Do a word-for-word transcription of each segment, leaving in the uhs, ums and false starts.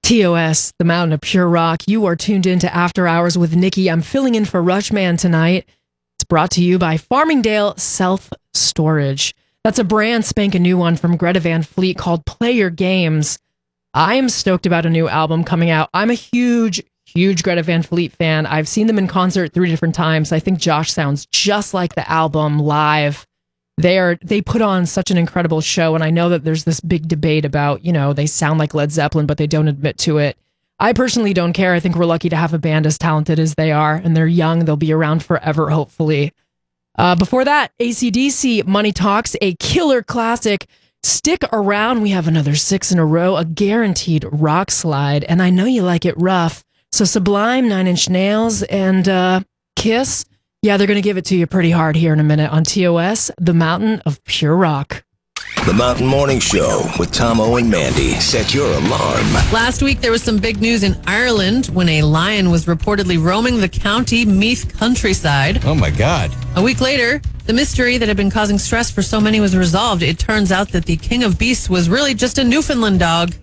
T O S, the Mountain of Pure Rock. You are tuned in to After Hours with Nikki. I'm filling in for Rushman tonight. It's brought to you by Farmingdale Self Storage. That's a brand spanking new one from Greta Van Fleet called Play Your Games. I am stoked about a new album coming out. I'm a huge, huge Greta Van Fleet fan. I've seen them in concert three different times. I think Josh sounds just like the album live. They are they put on such an incredible show, and I know that there's this big debate about, you know, they sound like Led Zeppelin, but they don't admit to it. I personally don't care. I think we're lucky to have a band as talented as they are, and they're young. They'll be around forever, hopefully. Uh, before that, A C D C, Money Talks, a killer classic. Stick around. We have another six in a row, a guaranteed rock slide, and I know you like it rough. So Sublime, Nine Inch Nails, and uh, Kiss. Yeah, they're going to give it to you pretty hard here in a minute on T O S, the Mountain of Pure Rock. The Mountain Morning Show with Tomo and Mandy. Set your alarm. Last week, there was some big news in Ireland when a lion was reportedly roaming the county Meath countryside. Oh, my God. A week later, the mystery that had been causing stress for so many was resolved. It turns out that the king of beasts was really just a Newfoundland dog.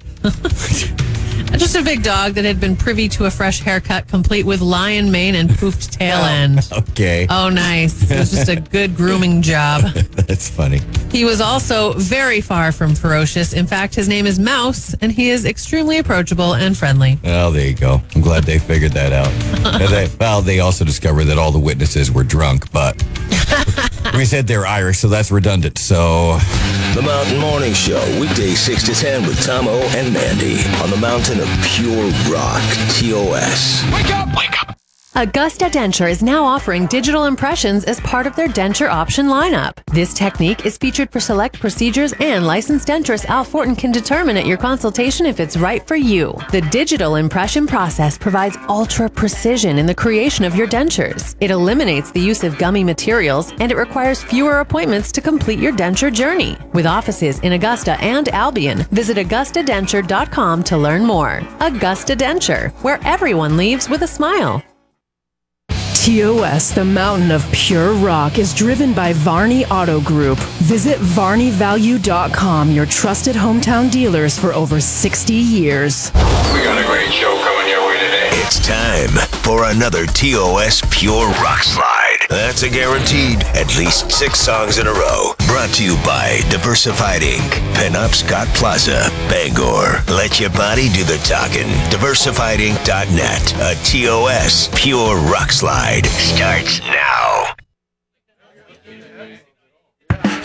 Just a big dog that had been privy to a fresh haircut, complete with lion mane and poofed tail end. Oh, okay. Oh, nice. It was just a good grooming job. That's funny. He was also very far from ferocious. In fact, his name is Mouse, and he is extremely approachable and friendly. Oh, there you go. I'm glad they figured that out. And they, well, they also discovered that all the witnesses were drunk, but we said they're Irish, so that's redundant. So, The Mountain Morning Show, weekdays six to ten with Tomo and Mandy on the Mountain of Pure Rock, T O S. Wake up! Wake up! Augusta Denture is now offering digital impressions as part of their denture option lineup. This technique is featured for select procedures, and licensed denturist Al Fortin can determine at your consultation if it's right for you. The digital impression process provides ultra precision in the creation of your dentures. It eliminates the use of gummy materials, and it requires fewer appointments to complete your denture journey. With offices in Augusta and Albion, visit augusta denture dot com to learn more. Augusta Denture, where everyone leaves with a smile. T O S, the Mountain of Pure Rock, is driven by Varney Auto Group. Visit varney value dot com, your trusted hometown dealers for over sixty years. We got a great show coming your way today. It's time for another T O S Pure Rock Slide. That's a guaranteed at least six songs in a row. Brought to you by Diversified Incorporated. Pinup Scott Plaza, Bangor. Let your body do the talking. diversified inc dot net. A T O S Pure Rock Slide starts now.